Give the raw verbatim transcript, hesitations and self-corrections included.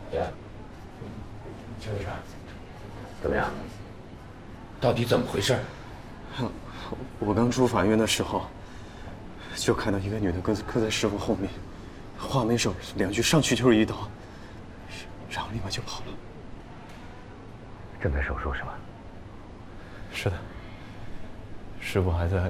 爷，这个事儿怎么样？ 到底怎么回事？ 我刚出法院的时候，就看到一个女的跟跟在师傅后面，话没少两句，上去就是一刀，然后立马就跑了。 正在手术是吧？ 是的，师傅还在